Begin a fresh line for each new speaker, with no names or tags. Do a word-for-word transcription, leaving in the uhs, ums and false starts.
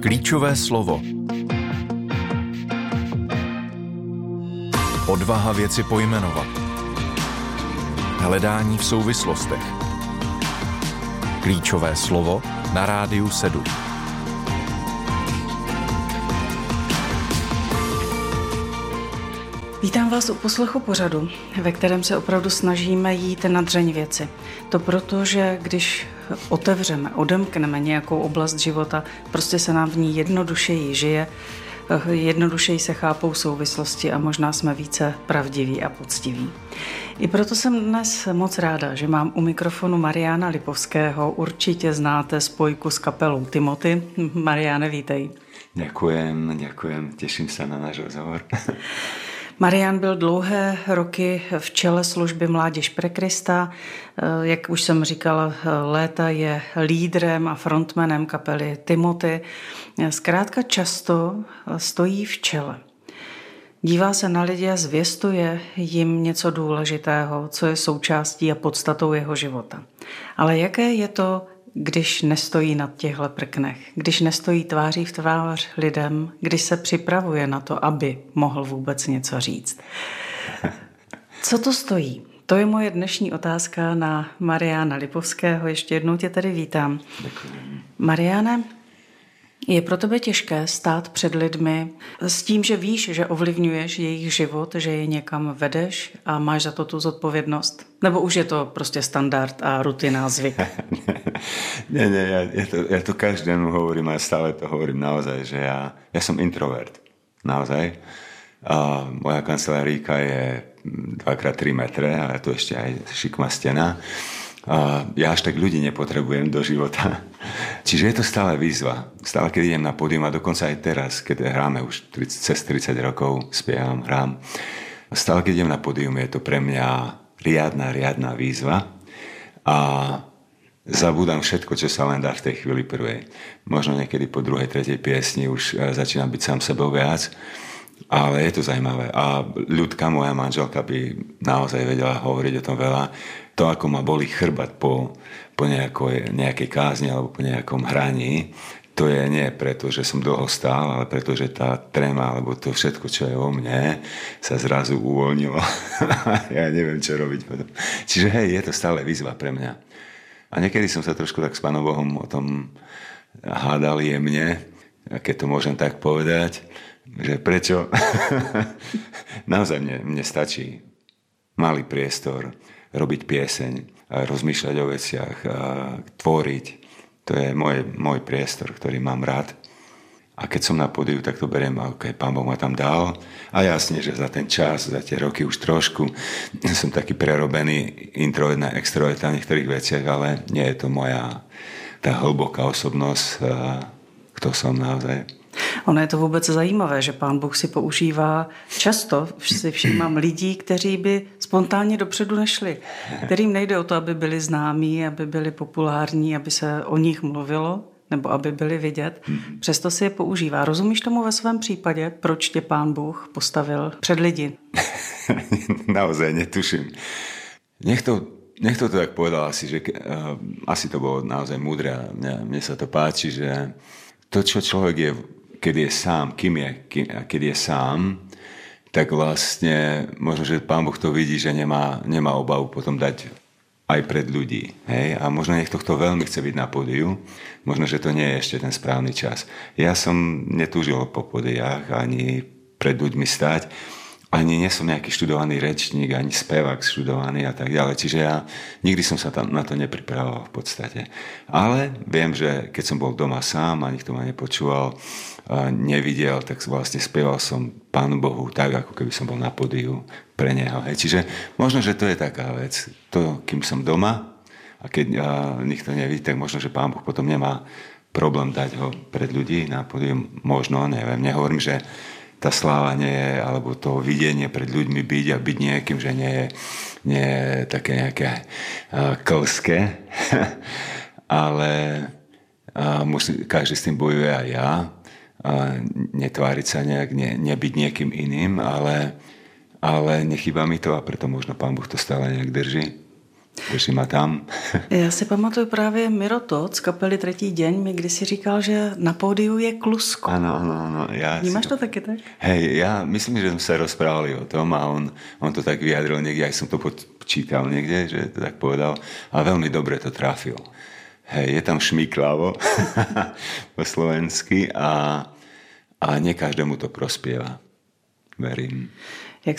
Klíčové slovo. Odvaha věci pojmenovat. Hledání v souvislostech. Klíčové slovo na Rádiu sedm.
Vítám vás u poslechu pořadu, ve kterém se opravdu snažíme jít na dřeň věci. To proto, že když otevřeme, odemkneme nějakou oblast života, prostě se nám v ní jednodušeji žije, jednodušeji se chápou souvislosti a možná jsme více pravdiví a poctiví. I proto jsem dnes moc ráda, že mám u mikrofonu Mariána Lipovského. Určitě znáte spojku s kapelou Timothy. Mariáne, vítej.
Ďakujem, ďakujem, teším sa na náš rozhovor.
Marián byl dlouhé roky v čele služby Mládež pre Krista. Jak už jsem říkala, léta je lídrem a frontmanem kapely Timothy. Zkrátka často stojí v čele. Dívá se na lidi a zvěstuje jim něco důležitého, co je součástí a podstatou jeho života. Ale jaké je to, když nestojí na těchto prknech, když nestojí tváří v tvář lidem, když se připravuje na to, aby mohl vůbec něco říct. Co to stojí? To je moje dnešní otázka na Mariána Lipovského. Ještě jednou tě tady vítám.
Děkuji.
Mariáne, je pro tebe těžké stát před lidmi s tím, že víš, že ovlivňuješ jejich život, že je někam vedeš a máš za to tu zodpovědnost? Nebo už je to prostě standard a rutina, zvyk?
nie, nie, ja, ja, to, ja to každému hovorím a stále to hovorím naozaj, že ja, ja som introvert. Naozaj. A moja kanceláríka je dva krát tri metre a tu ešte aj šikma stena. A ja až tak ľudí nepotrebujem do života. Čiže je to stále výzva. Stále, keď idem na pódium a dokonca aj teraz, keď hráme už tridsať, cez tridsať rokov, spievam, hrám. Stále, keď idem na pódium, je to pre mňa riadna, riadna výzva. A zabúdam všetko, čo sa len dá v tej chvíli prvej. Možno niekedy po druhej, tretej piesni už začínam byť sám sebou viac. Ale je to zaujímavé. A Ľudka, moja manželka, by naozaj vedela hovoriť o tom veľa. To, ako ma bolí chrbát po, po nejakej, nejakej kázni alebo po nejakom hraní, to je nie preto, že som dlho stál, ale preto, že tá tréma alebo to všetko, čo je o mne, sa zrazu uvoľnilo. Ja neviem, čo robiť potom. Čiže hej, je to stále výzva pre mňa. A niekedy som sa trošku tak s Pánom Bohom o tom hádal jemne, keď to môžem tak povedať, že prečo? Naozaj mne, mne stačí malý priestor robiť pieseň, rozmýšľať o veciach, tvoriť. To je môj, môj priestor, ktorý mám rád. A keď som na pódiu, tak to beriem, ok, Pán Boh ma tam dal. A jasne, že za ten čas, za tie roky už trošku som taký prerobený introvert na extrovert na niektorých veciach, ale nie je to moja tá hlboká osobnosť, kto som naozaj.
Ono je to vůbec zajímavé, že Pán Bůh si používá často, si všímám lidí, kteří by spontánně dopředu nešli, kterým nejde o to, aby byli známí, aby byli populární, aby se o nich mluvilo, nebo aby byli vidět. Přesto si je používá. Rozumíš tomu ve svém případě, proč tě Pán Bůh postavil před lidi?
Naozaj netuším. Nech to, nech to tak povedal asi, že uh, asi to bolo naozaj múdre a mne, mne sa to páči, že to, čo človek je, keď je sám, kým je, kým, keď je sám, tak vlastne možno, že Pán Boh to vidí, že nemá, nemá obavu potom dať aj pred ľudí. Hej? A možno niekto, kto veľmi chce byť na pódiu, možno, že to nie je ešte ten správny čas. Ja som netúžil po pódiách ani pred ľuďmi stať, ani nie som nejaký študovaný rečník, ani spevák študovaný a tak ďalej. Čiže ja nikdy som sa tam na to nepripravoval v podstate. Ale viem, že keď som bol doma sám a nikto ma nepočúval, nevidel, tak vlastne spieval som Pánu Bohu tak, ako keby som bol na pódiu pre Neho. Hej. Čiže možno, že to je taká vec. To, kým som doma a keď a nikto nevidí, tak možno, že Pán Boh potom nemá problém dať ho pred ľudí na pódiu. Možno, neviem, nehovorím, že tá sláva nie je, alebo to videnie pred ľuďmi byť a byť niekým, že nie je, nie je také nejaké uh, klské, ale uh, musí, každý s tým bojuje aj ja. Uh, netváriť sa nejak, ne, nebyť niekým iným, ale, ale nechýba mi to a preto možno Pán Boh to stále nejak drží. Drží ma tam.
Já si pamatuju právě Miro Todt z kapely Tretí deň mi kdysi říkal, že na pódiu je klusko.
Áno, áno, áno. Ja
Vnímaš
si...
to taky tak?
Hej, ja myslím, že sme sa rozprávali o tom a on, on to tak vyjadril niekde, aj som to počítal niekde, že to tak povedal a veľmi dobre to trafil. Hej, je tam šmiklavo po slovensky a, a nie každému to prospieva. Verím.